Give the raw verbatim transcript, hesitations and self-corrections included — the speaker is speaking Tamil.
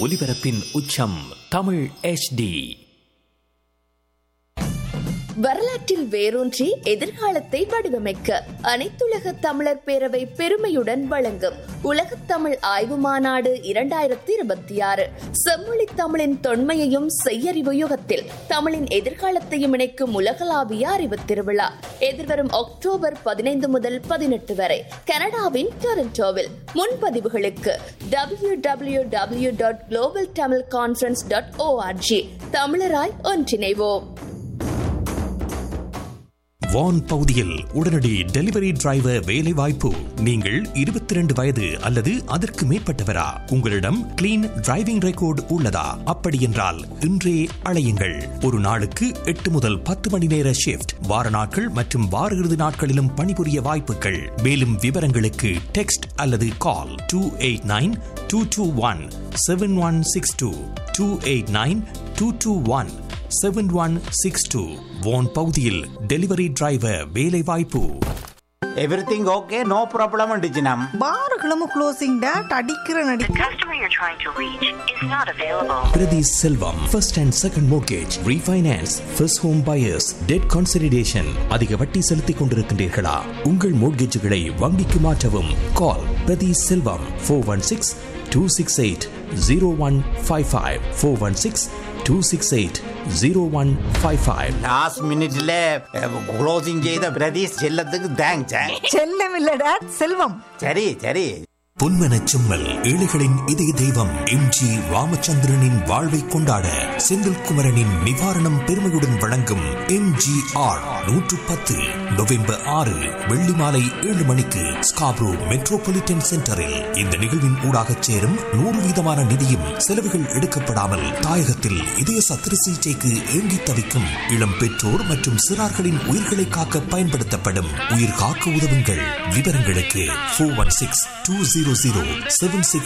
ஒலிபரப்பின் உச்சம் தமிழ் எச் டி. வரலாற்றில் வேரூன்றி எதிர்காலத்தை வடிவமைக்க அனைத்துலக தமிழர் பேரவை பெருமையுடன் வழங்கும் உலகத் தமிழ் ஆய்வு மாநாடு இரண்டாயிரத்தி இருபத்தி ஆறு. செம்மொழி தமிழின் தொன்மையையும் செய்யறிவு யுகத்தில் தமிழின் எதிர்காலத்தையும் இணைக்கும் உலகளாவிய அறிவு திருவிழா எதிர்வரும் அக்டோபர் பதினைந்து முதல் பதினெட்டு வரை கனடாவின் டொரண்டோவில். முன்பதிவுகளுக்கு W W W dot global Tamil conference dot O R G. தமிழராய் ஒன்றிணைவோம். வான் பகுதியில் உடனடி டெலிவரி டிரைவர் வேலை வாய்ப்பு. நீங்கள் இருபத்தி இரண்டு வயது அல்லது அதற்கு மேற்பட்டவரா? உங்களிடம் கிளீன் டிரைவிங் ரெக்கார்டு உள்ளதா? அப்படி என்றால் இன்றே அழையுங்கள். ஒரு நாளுக்கு எட்டு முதல் பத்து மணி நேர ஷிப்ட், வார நாட்கள் மற்றும் வார இறுதி நாட்களிலும் பணிபுரிய வாய்ப்புகள். மேலும் விவரங்களுக்கு டெக்ஸ்ட் அல்லது கால் two eight nine two two one seven one six two two eight nine two two one seven one six two. வான் பகுதியில் டெலிவரி டிரைவர் வேலை வாய்ப்பு. Everything okay, no problem டிஜினம். பார்களும் closing date அடிக்கிற நடி. The customer you're trying to reach is not available. Priti Selvam, first and second mortgage, refinance, first home buyers, debt consolidation. அதிக வட்டி செலுத்திக் கொண்டிருக்கின்றீர்களா? உங்கள் மோட்கேஜுகளை வங்கிக்கு மாற்றவும். கால் பிரதி செல்வம் four one six two six eight zero one five five four one six two six eight zero one five five. Last மினிட்ல க்ளோசிங் செய்த பிரதீஷ் செல்லத்துக்கு தேங்க்ஸ். செல்லம் இல்ல டேட், செல்வம். சரி சரி. பொன்மனச் செம்மல், ஏழைகளின் இதய தெய்வம் எம் ஜி ராமச்சந்திரனின் வாழ்வை கொண்டாட செந்தில்குமரனின் நிவாரணம் பெருமையுடன் வழங்கும் எம் ஜி ஆர் நூற்று பத்து நவம்பர் ஆறு வெள்ளி மாலை ஏழு மணிக்கு ஸ்காப்ரோ மெட்ரோபாலிட்டன் சென்டரில். இந்த நிகழ்வின் ஊடாக சேரும் நூறு வீதமான நிதியும் செலவுகள் எடுக்கப்படாமல் தாயகத்தில் இதய சத்திர சிகிச்சைக்கு ஏங்கி தவிக்கும் இளம் பெற்றோர் மற்றும் சிறார்களின் உயிர்களை காக்க பயன்படுத்தப்படும். உயிர் காக்க உதவுங்கள். விவரங்களுக்கு four one six two zero zero seven six